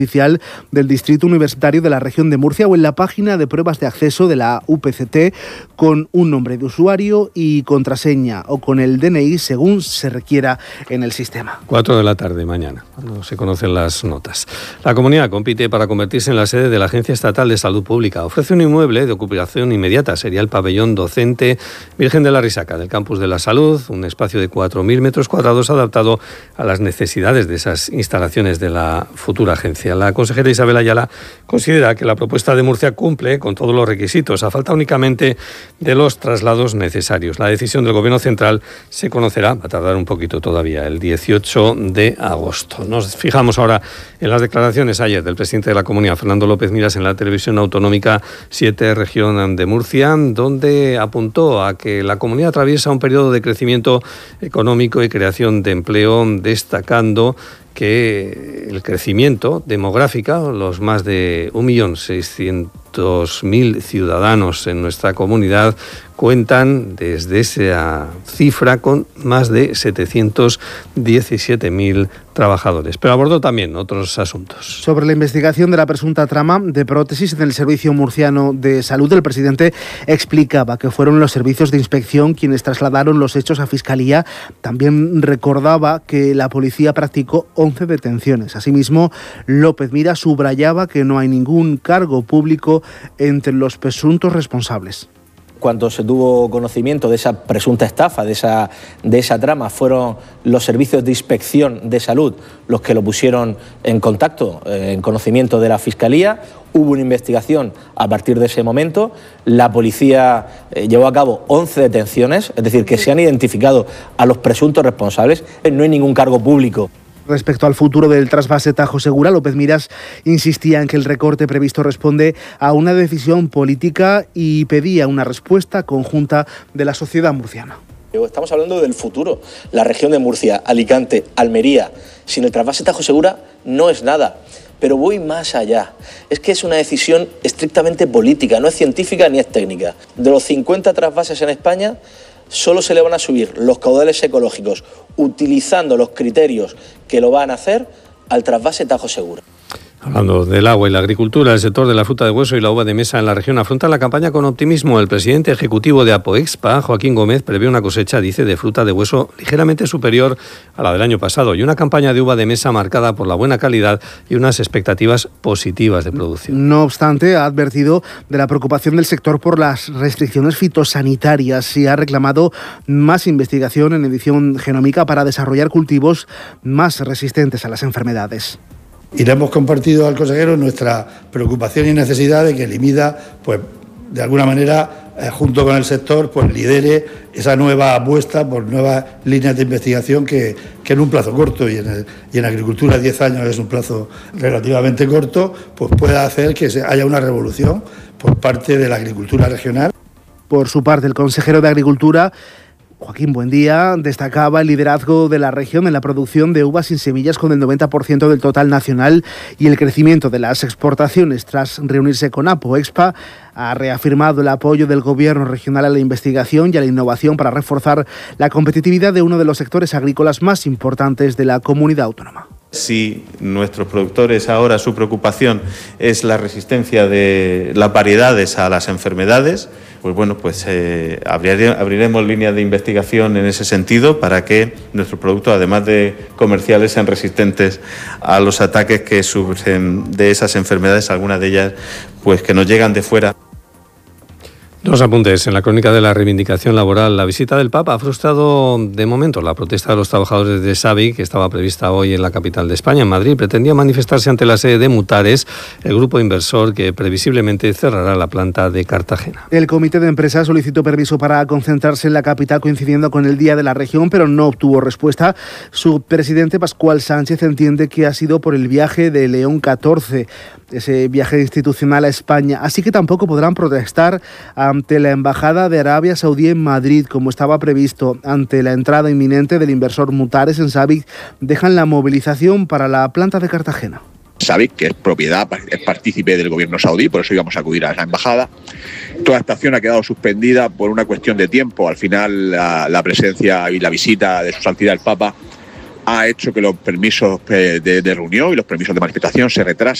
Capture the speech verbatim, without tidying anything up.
oficial del Distrito Universitario de la Región de Murcia o en la página de pruebas de acceso de la U P C T con un nombre de usuario y contraseña o con el D N I según se requiera en el sistema. Cuatro de la tarde mañana, cuando se conocen las notas. La comunidad compite para convertirse en la sede de la Agencia Estatal de Salud Pública. Ofrece un inmueble de ocupación inmediata. Sería el pabellón docente Virgen de la Risaca del Campus de la Salud, un espacio de cuatro mil metros cuadrados adaptado a las necesidades de esas instalaciones de la futura agencia. La consejera Isabel Ayala considera que la propuesta de Murcia cumple con todos los requisitos, a falta únicamente de los traslados necesarios. La decisión del Gobierno central se conocerá, va a tardar un poquito todavía, el dieciocho de agosto. Nos fijamos ahora en las declaraciones ayer del presidente de la Comunidad, Fernando López Miras, en la televisión autonómica siete Región de Murcia, donde apuntó a que la comunidad atraviesa un periodo de crecimiento económico y creación de empleo, destacando que el crecimiento demográfico, los más de un millón seiscientos mil ciudadanos en nuestra comunidad, cuentan desde esa cifra con más de setecientos diecisiete mil trabajadores. Pero abordó también otros asuntos. Sobre la investigación de la presunta trama de prótesis en el Servicio Murciano de Salud, el presidente explicaba que fueron los servicios de inspección quienes trasladaron los hechos a Fiscalía. También recordaba que la policía practicó once detenciones. Asimismo, López Miras subrayaba que no hay ningún cargo público entre los presuntos responsables. Cuando se tuvo conocimiento de esa presunta estafa, de esa, de esa trama, fueron los servicios de inspección de salud los que lo pusieron en contacto, eh, en conocimiento de la Fiscalía. Hubo una investigación a partir de ese momento. La policía eh, llevó a cabo once detenciones, es decir, que se han identificado a los presuntos responsables. No hay ningún cargo público. Respecto al futuro del trasvase Tajo Segura, López Miras insistía en que el recorte previsto responde a una decisión política y pedía una respuesta conjunta de la sociedad murciana. Estamos hablando del futuro. La región de Murcia, Alicante, Almería, sin el trasvase Tajo Segura no es nada. Pero voy más allá. Es que es una decisión estrictamente política, no es científica ni es técnica. De los cincuenta trasvases en España, solo se le van a subir los caudales ecológicos utilizando los criterios que lo van a hacer al trasvase Tajo Segura. Hablando del agua y la agricultura, el sector de la fruta de hueso y la uva de mesa en la región afronta la campaña con optimismo. El presidente ejecutivo de Apoexpa, Joaquín Gómez, prevé una cosecha, dice, de fruta de hueso ligeramente superior a la del año pasado y una campaña de uva de mesa marcada por la buena calidad y unas expectativas positivas de producción. No obstante, ha advertido de la preocupación del sector por las restricciones fitosanitarias y ha reclamado más investigación en edición genómica para desarrollar cultivos más resistentes a las enfermedades. Y le hemos compartido al consejero nuestra preocupación y necesidad de que el IMIDA, pues, de alguna manera, eh, junto con el sector, pues lidere esa nueva apuesta por nuevas líneas de investigación que, que en un plazo corto, y en, el, y en agricultura diez años es un plazo relativamente corto, pues pueda hacer que se, haya una revolución por parte de la agricultura regional. Por su parte, el consejero de Agricultura, Joaquín Buendía, destacaba el liderazgo de la región en la producción de uvas sin semillas con el noventa por ciento del total nacional y el crecimiento de las exportaciones. Tras reunirse con Apoexpa, ha reafirmado el apoyo del Gobierno regional a la investigación y a la innovación para reforzar la competitividad de uno de los sectores agrícolas más importantes de la comunidad autónoma. Si nuestros productores ahora su preocupación es la resistencia de las variedades a las enfermedades, pues bueno, pues eh, abriremos, abriremos líneas de investigación en ese sentido para que nuestros productos, además de comerciales, sean resistentes a los ataques que surgen de esas enfermedades, algunas de ellas pues que nos llegan de fuera. Dos apuntes. En la crónica de la reivindicación laboral, la visita del Papa ha frustrado de momento la protesta de los trabajadores de Savic, que estaba prevista hoy en la capital de España, en Madrid. Pretendía manifestarse ante la sede de Mutares, el grupo inversor que previsiblemente cerrará la planta de Cartagena. El comité de empresa solicitó permiso para concentrarse en la capital coincidiendo con el Día de la Región, pero no obtuvo respuesta. Su presidente, Pascual Sánchez, entiende que ha sido por el viaje de León catorce, ese viaje institucional a España, así que tampoco podrán protestar ante la Embajada de Arabia Saudí en Madrid, como estaba previsto. Ante la entrada inminente del inversor Mutares en Savic, dejan la movilización para la planta de Cartagena. Savic, que es propiedad, es partícipe del gobierno saudí, por eso íbamos a acudir a esa embajada. Toda esta acción ha quedado suspendida por una cuestión de tiempo. Al final, la, la presencia y la visita de su santidad el Papa ha hecho que los permisos de, de reunión y los permisos de manifestación se retrasen.